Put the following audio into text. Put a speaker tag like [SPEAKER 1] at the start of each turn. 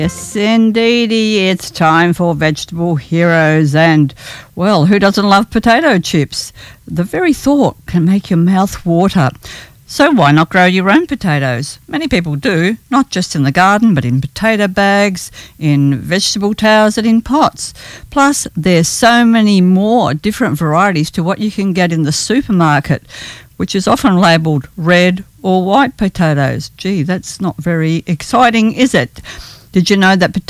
[SPEAKER 1] Yes, indeedy, it's time for Vegetable Heroes, and, well, who doesn't love potato chips? The very thought can make your mouth water. So why not grow your own potatoes? Many people do, not just in the garden, but in potato bags, in vegetable towers and in pots. Plus, there's so many more different varieties to what you can get in the supermarket, which is often labelled red or white potatoes. Gee, that's not very exciting, is it? Did you know that